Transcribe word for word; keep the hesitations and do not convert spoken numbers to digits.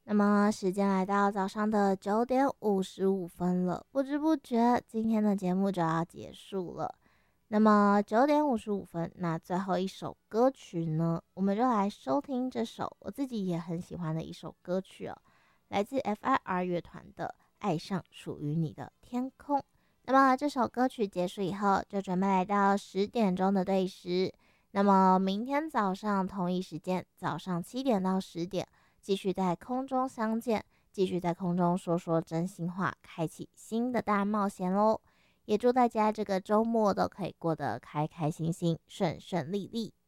那么时间来到早上的九点五十五分了，不知不觉今天的节目就要结束了。那么九点五十五分，那最后一首歌曲呢，我们就来收听这首我自己也很喜欢的一首歌曲哦，来自 F I R 乐团的《爱上属于你的天空》。那么这首歌曲结束以后，就准备来到十点钟的对时。那么明天早上同一时间，早上七点到十点。继续在空中相见，继续在空中说说真心话，开启新的大冒险喽！也祝大家这个周末都可以过得开开心心、顺顺利利。